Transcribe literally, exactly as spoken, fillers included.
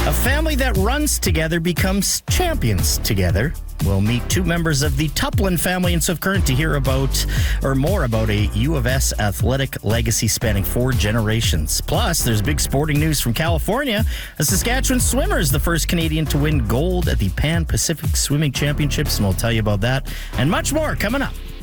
A family that runs together becomes champions together. We'll meet two members of the Tuplin family in Swift Current to hear about, or more about, a U of S athletic legacy spanning four generations. Plus, there's big sporting news from California. A Saskatchewan swimmer is the first Canadian to win gold at the Pan Pacific Swimming Championships, and we'll tell you about that and much more coming up.